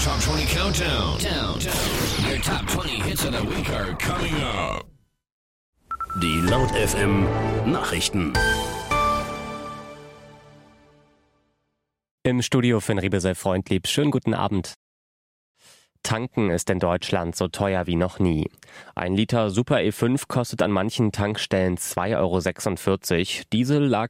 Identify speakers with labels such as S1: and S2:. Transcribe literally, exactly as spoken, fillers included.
S1: Top twenty Countdown. Down, down. Your Top twenty Hits of the Week are coming up.
S2: Die Laut F M Nachrichten.
S3: Im Studio Finn Riebesel Freundlieb. Schönen guten Abend. Tanken ist in Deutschland so teuer wie noch nie. Ein Liter Super E fünf kostet an manchen Tankstellen zwei Euro sechsundvierzig. Diesel lag